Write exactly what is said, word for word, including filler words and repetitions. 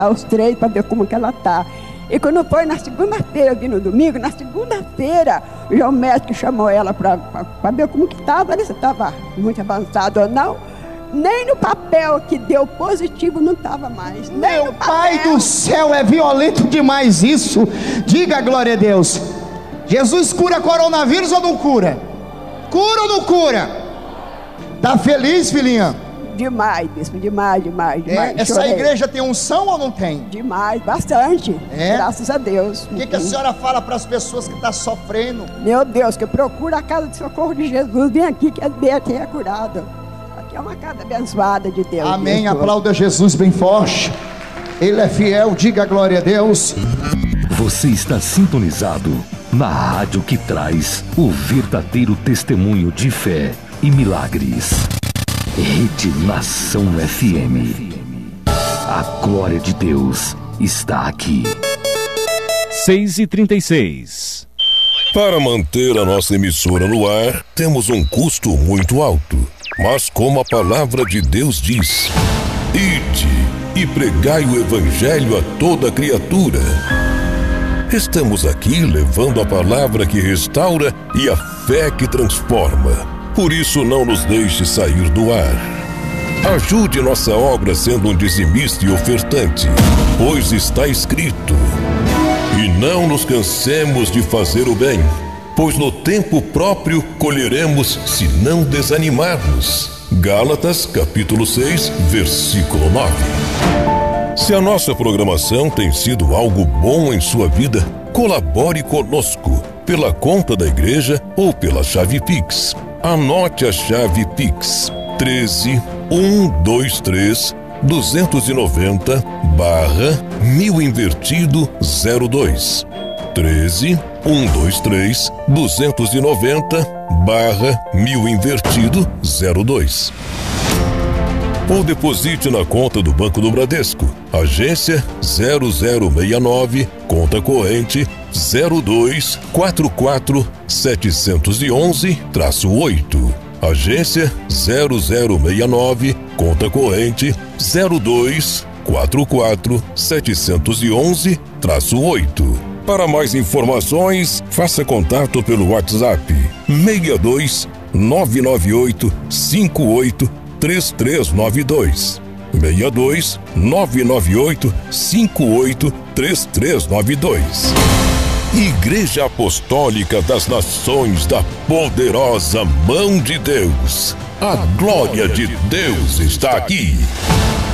aos três para ver como que ela tá. E quando foi na segunda-feira, eu vi no domingo, na segunda-feira, o João médico chamou ela para ver como que estava, se estava muito avançado ou não. Nem no papel que deu positivo não estava mais. Nem Meu Pai do céu, é violento demais isso. Diga a glória a Deus. Jesus cura coronavírus ou não cura? Cura ou não cura? Tá feliz, filhinha? Demais, bispo, demais, demais, demais. É, essa Chorei. Igreja tem unção ou não tem? Demais, bastante. É? Graças a Deus. O que, que a senhora fala para as pessoas que estão sofrendo? Meu Deus, que procura a casa de socorro de Jesus. Vem aqui que quem é curado. Aqui é uma casa abençoada de Deus. Amém, Deus. aplauda Jesus bem forte. Ele é fiel, diga a glória a Deus. Você está sintonizado na rádio que traz o verdadeiro testemunho de fé e milagres. Rede Nação F M. A glória de Deus está aqui. seis e trinta e seis. Para manter a nossa emissora no ar, temos um custo muito alto. Mas como a palavra de Deus diz: ide e pregai o evangelho a toda criatura. Estamos aqui levando a palavra que restaura e a fé que transforma. Por isso, não nos deixe sair do ar. Ajude nossa obra sendo um dizimista e ofertante, pois está escrito: e não nos cansemos de fazer o bem, pois no tempo próprio colheremos se não desanimarmos. Gálatas capítulo seis, versículo nove. Se a nossa programação tem sido algo bom em sua vida, colabore conosco pela conta da igreja ou pela chave Pix. Anote a chave Pix: treze, cento e vinte e três, duzentos e noventa, barra mil invertido zero dois. treze, cento e vinte e três, duzentos e noventa, barra mil invertido zero dois. Ou deposite na conta do Banco do Bradesco, agência zero zero seis nove, conta corrente zero dois quatro quatro sete um um oito. Agência zero zero seis nove, conta corrente zero dois quatro quatro sete um um oito. Para mais informações, faça contato pelo WhatsApp seis dois nove nove oito cinco oito três três nove dois. seis dois nove nove oito cinco oito três três nove dois. Igreja Apostólica das Nações da Poderosa Mão de Deus. A glória de Deus está aqui.